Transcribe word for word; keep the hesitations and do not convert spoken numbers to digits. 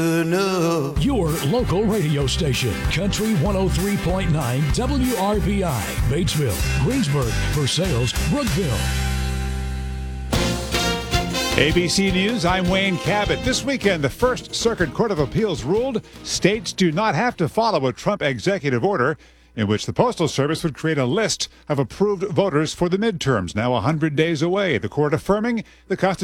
Your local radio station, Country one oh three point nine W R B I, Batesville, Greensburg, Versailles, Brookville. A B C News, I'm Wayne Cabot. This weekend, the First Circuit Court of Appeals ruled states do not have to follow a Trump executive order in which the Postal Service would create a list of approved voters for the midterms, now one hundred days away. The court affirming the Constitution.